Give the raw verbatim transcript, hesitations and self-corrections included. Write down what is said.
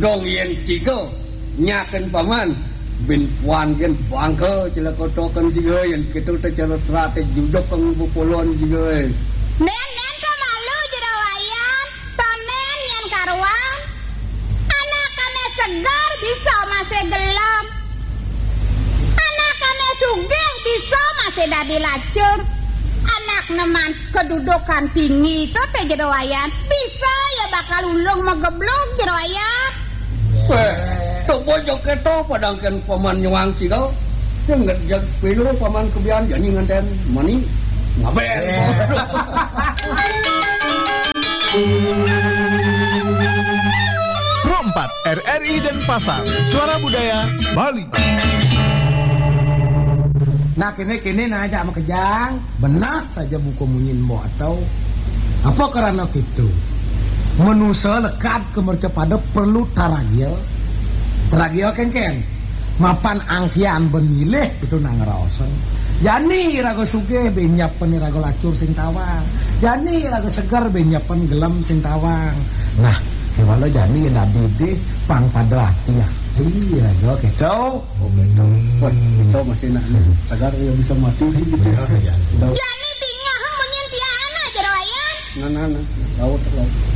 dong yen cigo nyaken paman bin puan gen bangke cila kotokan juga yang kita teh cara strateg judok kang pupulon juga nen nen ka malu jerawayan tonen yang karuan anakane segar bisa masih gelam anakane sugih bisa masih dadi lacur anak neman kedudukan tinggi itu teh jerawayan bisa ya bakal ulung megeblok jerawayan weh tok bojok keto padangkan paman nyuang si kau yang ngejak pilu paman kebian jadi nganten mani ngaben Pro empat R R I Denpasar Suara Budaya Bali. Nah kini kini nanya sama kejang benar saja buku munyin mo atau apa karena gitu manusia lekat ke mercepada perlu taragil taragil ken ken mapan angkian benilih itu nang raosen jani rago suge benyapen rago lacur sing tawang jani rago segar benyapen gelem sing tawang nah kewala jani nabi deh pang padrati ya iya go gitu oh gitu wah itu masih nak segar yang bisa mati gitu jani tinggal menyen tiana jerawayan nah nah nah laut laut